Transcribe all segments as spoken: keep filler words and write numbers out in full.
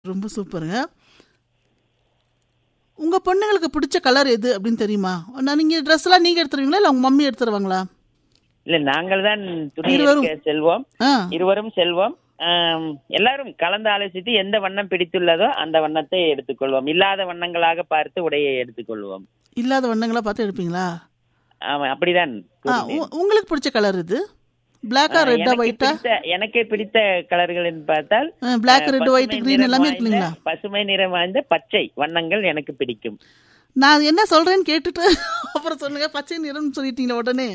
ரொம்ப சூப்பருங்க. உங்க பொண்ணுங்களுக்கு பிடிச்ச கலர் எது அப்படின்னு தெரியுமா? நான் நீங்க ட்ரெஸ் எல்லாம் நீங்க எடுத்துருவீங்களா இல்ல உங்க மம்மி எடுத்துருவாங்களா? இல்ல நாங்கள் தான் துணி இருவரும்? எடுக்க செல்வோம். ஆ, இருவரும் செல்வோம். ஆம், எல்லாரும் கலந்து ஆலோசித்து எந்த வண்ணம் பிடித்துள்ளதோ அந்த வண்ணத்தை எடுத்துக்கொள்வோம். இல்லாத வண்ணங்களாக பார்த்து உடையை எடுத்துக்கொள்வோம். இல்லாத வண்ணங்களா பார்த்து எடுப்பீங்களா? ஆமா, அப்படிதான் ஆ, கூறினேன். உ- உங்களுக்கு பிடிச்ச கலர் இது பிளாக்கா ஆ, ரெட்டா எனக்கு ஒயிட்டா? பிடித்த எனக்கு பிடித்த கலர்கள் என்று பார்த்தால் பிளாக் அஹ், ரெட் பசுமை ஒயிட் கிரீன் நிறம் எல்லாமே வாய்ந்த இருக்குங்களா? பசுமை நிறம் வாய்ந்த பச்சை வண்ணங்கள் எனக்கு பிடிக்கும். நான் என்ன சொல்றேன்னு கேட்டுட்டு அப்புறம் சொல்லுங்க. பச்சை நிறம்னு சொல்லிட்டீங்களா உடனே?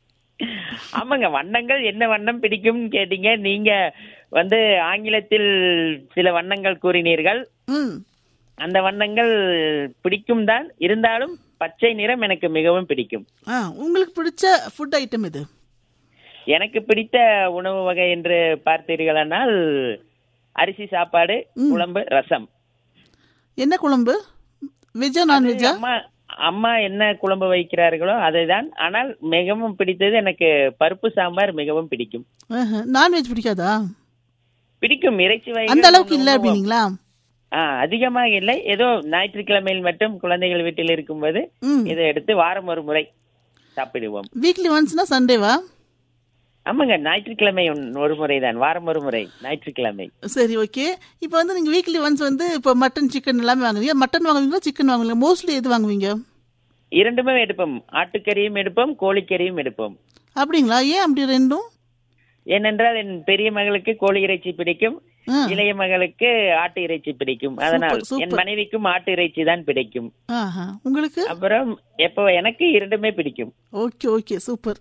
ஆமாங்க, வண்ணங்கள் என்ன வண்ணம் பிடிக்கும்னு கேட்டீங்க. நீங்க வந்து ஆங்கிலத்தில் சில வண்ணங்கள் கூறினீர்கள். ம். அந்த வண்ணங்கள் பிடிக்கும் தான், இருந்தாலும் பச்சை நிறம் எனக்கு மிகவும் பிடிக்கும். ஆ, உங்களுக்கு பிடிச்ச ஃபுட் ஐட்டம் இது? எனக்கு பிடித்த உணவு வகை என்று பார்த்தீர்களானால் அரிசி சாப்பாடு, குழம்பு, ரசம். என்ன குழம்பு? வெஜ்ஜா நான்வெஜ்ஜா? அம்மா அம்மா என்ன குழம்பு வைக்கிறார்களோ அதை தான். ஆனால் மிகவும் பிடித்தது எனக்கு பருப்பு சாம்பார் மிகவும் பிடிக்கும். நான்வெஜ் பிடிக்காதா? பிடிக்கும், இறைச்சி அந்த வகைகள் அளவுக்கு இல்ல உண்ணுவோம். அப்படிங்களா? ஆ, அதிகமாக இல்லை. ஏதோ ஞாயிற்றுக்கிழமையில் மட்டும் குழந்தைகள் வீட்டில் இருக்கும்போது ம். இதை எடுத்து வாரம் ஒரு முறை சாப்பிடுவோம். வீக்லி ஒன்ஸ்னா சண்டேவா? ஆமாங்க, ஞாயிற்றுக்கிழமை ஒன்- ஒரு முறை தான், வாரம் ஒரு முறை ஞாயிற்றுக்கிழமை. சரி, ஓகே. இப்போ வந்து நீங்க வீக்லி ஒன்ஸ் வந்து இப்போ மட்டன் சிக்கன் எல்லாமே வாங்குவீங்க. மட்டன் வாங்குவீங்களா சிக்கன் வாங்குவீங்களா? மோஸ்ட்லி எது வாங்குவீங்க? இரண்டுமே எடுப்போம். ஆட்டுக்கறியும் எடுப்போம், கோழிக்கறியும் எடுப்போம். அப்படிங்களா? ஏன் அப்படி ரெண்டும்? ஏனென்றால் என் பெரிய மகளுக்கு கோழி இறைச்சி பிடிக்கும், ஆ. இளைய மகளுக்கு ஆட்டு இறைச்சி பிடிக்கும். அதனால் சூப்பர், என் சூப்பர். மனைவிக்கும் ஆட்டு இறைச்சி தான் பிடிக்கும். ஆஹா, உங்களுக்கு? அப்புறம் எப்போ எனக்கு இரண்டுமே பிடிக்கும். Okay, okay, super.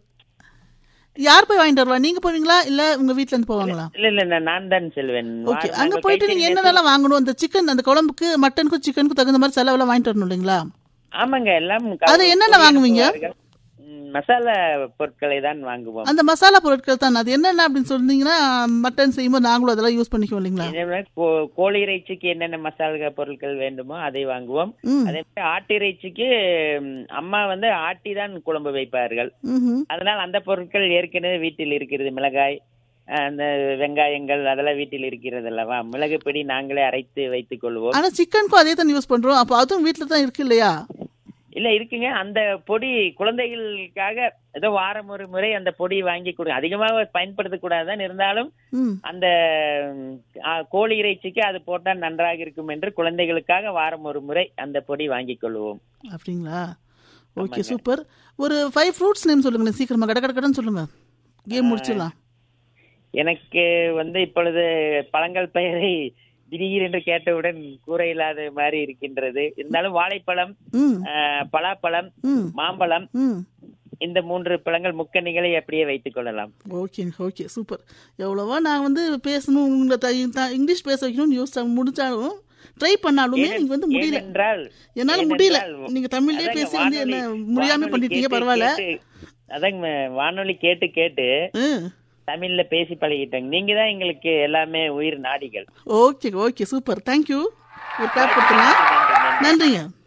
யார் போய் வாங்கிட்டு வருவா? நீங்க போவீங்களா இல்ல உங்க வீட்ல இருந்து போவாங்களா? இல்ல இல்ல நான் நான் தான் செல்வேன். ஓகே. வாரம் அங்க நாங்கள் போயிட்டு நீங்க கைத்தறி என்னென்னலாம் வாங்கணும்? அந்த சிக்கன், அந்த குழம்புக்கு மட்டனுக்கும் சிக்கனுக்கும் தகுந்த மாதிரி செலவெல்லாம் வாங்கிட்டு வரணும் இல்லைங்களா? ஆமாங்க, எல்லாம் அது என்னென்ன வாங்குவீங்க? ம், மசாலா பொருட்களை தான் வாங்குவோம். அந்த மசாலா பொருட்கள் தான். அது என்னென்ன அப்படின்னு சொன்னீங்கன்னா மட்டன் செய்யும்போது நாங்களும் அதெல்லாம் யூஸ் பண்ணிக்குவோம் இல்லைங்களா? இதே கோ- கோழி இறைச்சிக்கு என்னென்ன மசாலா பொருட்கள் வேண்டுமோ அதை வாங்குவோம். ம். அதே மாதிரி ஆட்டு இறைச்சிக்கு ம், அம்மா வந்து ஆட்டி தான் குழம்பு வைப்பார்கள். ம்ஹும். அதனால் அந்த பொருட்கள் ஏற்கனவே வீட்டில் இருக்கிறது. மிளகாய், அஹ், அந்த வெங்காயங்கள் அதெல்லாம் வீட்டில் இருக்கிறது அல்லவா. மிளகு பொடி நாங்களே அரைத்து வைத்துக் கொள்வோம். ஆனா சிக்கனுக்கும் அதே தான் யூஸ் பண்றோம். அப்போ அதுவும் வீட்டுல தான் இருக்கு இல்லையா? இல்ல இருக்குங்க, அந்த பொடி குழந்தைகளுக்காக ஏதோ வாரம் ஒரு முறை அந்த பொடி வாங்கி கொடுங்க. அதிகமாக பயன்படுத்த கூடாதுதான், இருந்தாலும் ம். அந்த ம், ஆ, கோழி இறைச்சிக்கு அது போட்டால் நன்றாக இருக்கும் என்று குழந்தைகளுக்காக வாரம் ஒரு முறை அந்த பொடி வாங்கிக் கொள்வோம். அப்படிங்களா? ஓகே, ஆமாங்க. சூப்பர். ஒரு ஃபைவ் ஃப்ரூட்ஸ் நேம் சொல்லுங்களேன் சீக்கிரமா, கட கட கடன்னு சொல்லுங்க. கேம் முடிச்சிடலாம். எனக்கு வந்து இப்பொழுது பழங்கள் பெயரை திடீரென்று கேட்டவுடன் கூற இல்லாத மாதிரி இருக்கின்றது. இருந்தாலும் வாழைப்பழம், ம். ஆ, பலாப்பழம், ம். மாம்பழம், ம். இந்த மூன்று பழங்கள் முக்கணிகளை அப்படியே வைத்துக் கொள்ளலாம். Okay, okay, super. எவ்வளவோ நான் வந்து பேசணும், உங்களை த- த- இங்கிலீஷ் பேச வைக்கணும்னு யோசிச்சா முடிச்சாலும் ட்ரை பண்ணாலுமே ஏனென்- நீங்க வந்து முடியல. ஏனென்றால் என்னால ஏனென்றால் முடியல. நீங்க தமிழ்லயே அதாங்க பேசி வந்து என்ன வானொலி- முடியாம வானொலி பண்ணிட்டீங்க. கேட்டு- பரவாயில்ல. கேட்டு- அதாங்க வானொலி கேட்டு கேட்டு ம். தமிழ்ல பேசி பழகிட்டோங்க. நீங்க தான் எங்களுக்கு எல்லாமே உயிர் நாடிகள். Okay, okay, super. தேங்க்யூ. ஒரு கிளாப் கொடுத்துருங்க. நன்றிங்க.